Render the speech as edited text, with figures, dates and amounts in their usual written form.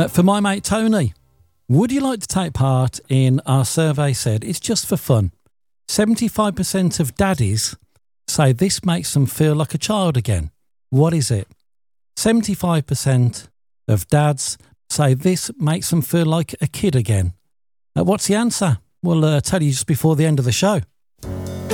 For my mate Tony, would you like to take part in our survey? Said it's just for fun. 75% of daddies say this makes them feel like a child again. What is it? 75% of dads say this makes them feel like a kid again. What's the answer? We'll tell you just before the end of the show.